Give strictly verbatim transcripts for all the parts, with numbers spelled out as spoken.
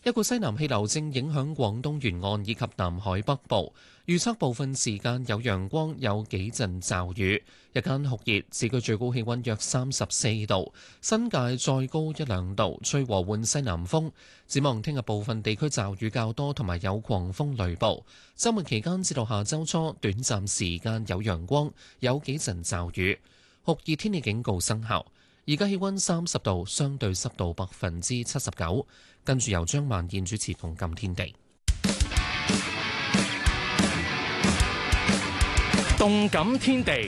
一股西南氣流正影響廣東沿岸以及南海北部，預測部分時間有陽光，有幾陣驟雨。日間酷熱，市區最高氣溫約三十四度，新界再高一兩度，吹和緩西南風。展望聽日部分地區驟雨較多，同埋有狂風雷暴。週末期間至到下週初，短暫時間有陽光，有幾陣驟雨。酷熱天氣警告生效。而家氣溫三十度，相對濕度百分之七十九。跟住由張曼燕主持《動感天地》。 動感天地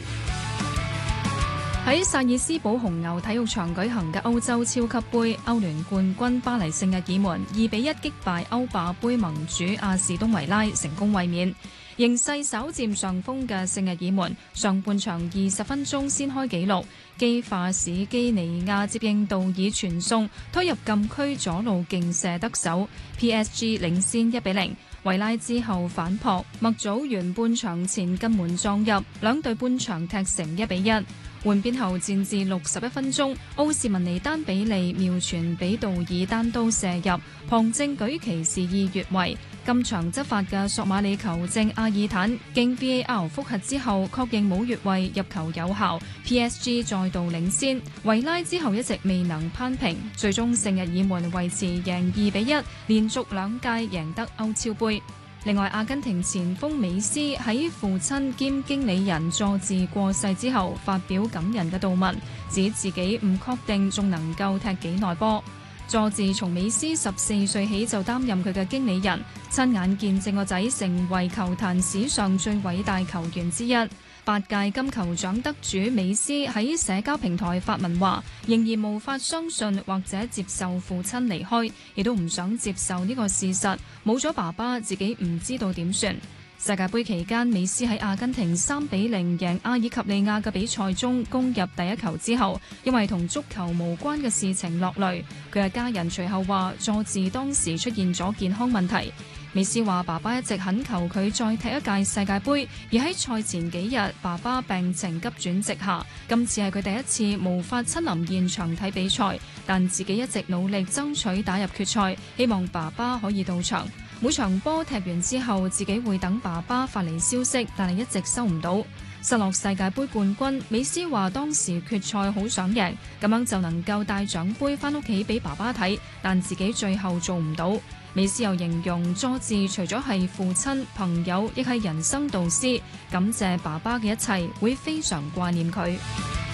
喺薩爾斯堡紅牛體育場舉行嘅歐洲超級杯，歐聯冠軍巴黎聖日耳門二比一擊敗歐霸杯盟主阿士東維拉，成功衛冕。形勢稍佔上風嘅聖日耳門，上半場二十分鐘先開紀錄，基化史基尼亞接應道爾傳送，推入禁區左路勁射得手 ，P S G 領先一比零。維拉之後反撲，麥祖完半場前近門撞入，兩隊半場踢成一比一。換邊後戰至六十一分鐘，奧士文尼丹比利妙傳俾道爾單刀射入，旁證舉旗示意越位。今場執法嘅索馬里球證阿爾坦經 V A R 複核之後確認冇越位，入球有效 ，P S G 再度領先。維拉之後一直未能攀平，最終聖日耳門維持贏二比一，連續兩屆贏得歐超杯。另外，阿根廷前鋒美斯喺父親兼經理人佐治過世之後，發表感人嘅悼文，指自己唔確定仲能夠踢幾耐波。佐治從美斯十四歲起就擔任佢嘅經理人，親眼見證個仔成為球壇史上最偉大球員之一。八屆金球獎得主美斯喺社交平台發文話，仍然無法相信或者接受父親離開，亦都唔想接受呢個事實，冇咗爸爸自己唔知道點算。世界盃期間，美斯喺阿根廷三比零贏阿爾及利亞嘅比賽中攻入第一球之後，因為同足球無關嘅事情落淚。佢嘅家人隨後話，佐治當時出現咗健康問題。美斯話爸爸一直懇求佢再踢一屆世界盃，而喺賽前幾日，爸爸病情急轉直下。今次係佢第一次無法親臨現場睇比賽，但自己一直努力爭取打入決賽，希望爸爸可以到場。每場波踢完之後，自己會等爸爸發嚟消息，但係一直收唔到。失落世界盃冠軍，美斯話當時決賽好想贏，咁樣就能夠帶獎盃返屋企俾爸爸睇，但自己最後做唔到。美斯又形容佐治除咗係父親、朋友，亦係人生導師，感謝爸爸嘅一切，會非常掛念佢。